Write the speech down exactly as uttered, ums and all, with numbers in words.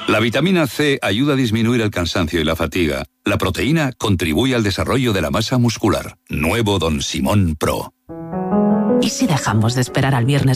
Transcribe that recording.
La vitamina C ayuda a disminuir el cansancio y la fatiga. La proteína contribuye al desarrollo de la masa muscular. Nuevo Don Simón Pro. ¿Y si dejamos de esperar al viernes